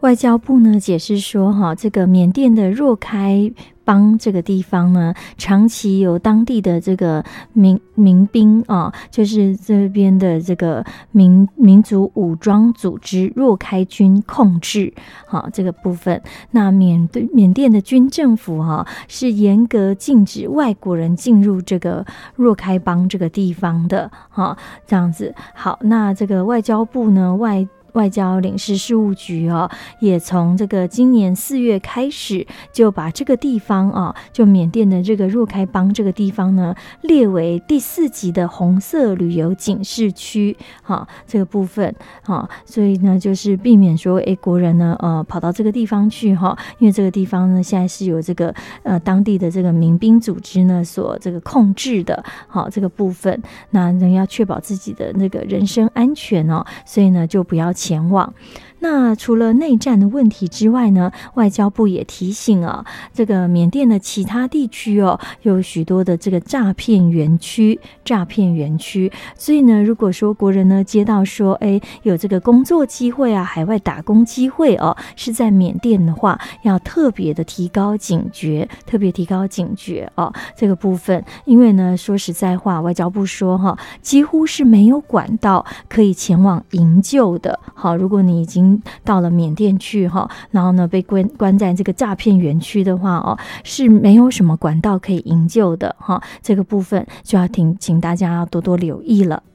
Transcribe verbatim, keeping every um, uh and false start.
外交部呢解释说，哈，这个缅甸的若开邦这个地方呢，长期由当地的这个民民兵啊，就是这边的这个民民族武装组织若开军控制，好，这个部分。那缅对缅甸的军政府哈、啊、是严格禁止外国人进入这个若开邦这个地方的，哈，这样子。好，那这个外交部呢外。外交领事事务局哦，也从这个今年四月开始，就把这个地方啊，就缅甸的这个若开邦这个地方呢，列为第四级的红色旅游警示区，哈，这个部分，哈，所以呢，就是避免说，哎，国人呢，呃，跑到这个地方去，哈，因为这个地方呢，现在是有这个呃当地的这个民兵组织呢所这个控制的，好，这个部分，那人要确保自己的那个人身安全哦，所以呢，就不要前往。那除了内战的问题之外呢，外交部也提醒啊，这个缅甸的其他地区哦，有许多的这个诈骗园区，诈骗园区。所以呢，如果说国人呢接到说，哎，有这个工作机会啊，海外打工机会哦，是在缅甸的话，要特别的提高警觉，特别提高警觉哦，这个部分，因为呢，说实在话，外交部说哈，几乎是没有管道可以前往营救的。好，如果你已经到了缅甸去哈，然后呢被关关在这个诈骗园区的话哦，是没有什么管道可以营救的哈，这个部分就要请请大家要多多留意了。